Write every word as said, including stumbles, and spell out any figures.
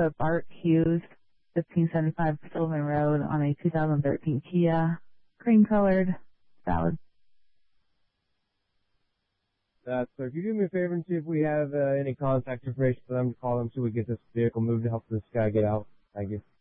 a Bart Hughes, fifteen seventy-five Sylvan Road on a two thousand thirteen Kia, cream colored, valid. Uh, so if you do me a favor and see if we have uh, any contact information for them to call them so we get this vehicle moved to help this guy get out. Thank you.